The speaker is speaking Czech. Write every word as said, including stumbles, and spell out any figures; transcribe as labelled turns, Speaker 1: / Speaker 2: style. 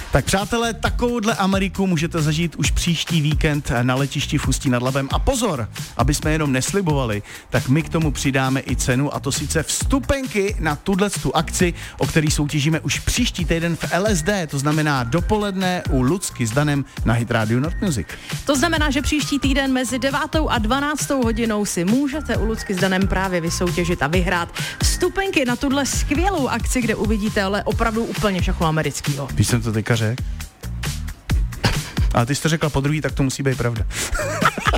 Speaker 1: Tak přátelé, takovouhle Ameriku můžete zažít už příští víkend na letišti v Ústí nad Labem. A pozor, aby jsme jenom neslibovali, tak my k tomu přidáme i cenu, a to sice vstupenky na tuto akci, o který soutěžíme už příští týden v L S D, to znamená dopoledne u Lucky s Danem na Hit Radio North Music.
Speaker 2: To znamená, že příští týden mezi devátou a dvanáctou hodinou si můžete u Lucky s Danem právě vysoutěžit a vyhrát vstupenky na tuhle skvělou akci, kde uvidíte ale opravdu úplně všechno amerického.
Speaker 1: Víš, jsem to teďka řekl? A ty jsi to řekla po druhý, tak to musí být pravda.